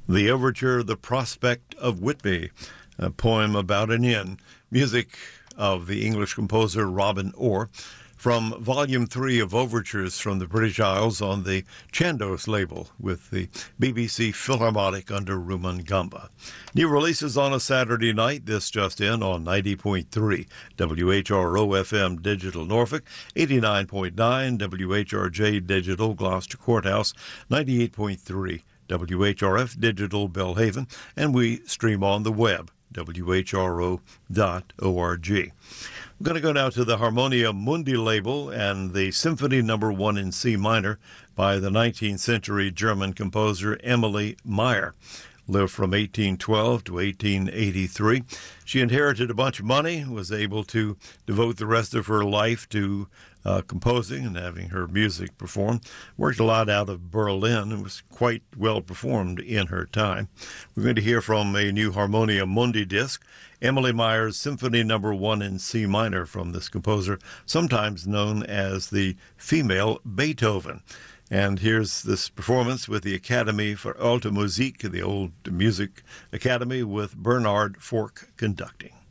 The overture, The Prospect of Whitby, a poem about an inn, music of the English composer Robin Orr, from Volume 3 of Overtures from the British Isles on the Chandos label with the BBC Philharmonic under Ruman Gamba. New releases on a Saturday night, this just in on 90.3 WHRO FM Digital Norfolk, 89.9 WHRJ Digital Gloucester Courthouse, 98.3 WHRF Digital Belhaven, and we stream on the web, whro.org. We're going to go now to the Harmonia Mundi label and the Symphony No. 1 in C minor by the 19th century German composer Emily Meyer. Lived from 1812 to 1883. She inherited a bunch of money, was able to devote the rest of her life to composing and having her music performed. Worked a lot out of Berlin and was quite well performed in her time. We're going to hear from a new Harmonia Mundi disc, Emily Meyer's Symphony No. 1 in C minor from this composer, sometimes known as the female Beethoven. And here's this performance with the Academy for Alte Musik, the old music academy, with Bernard Fork conducting.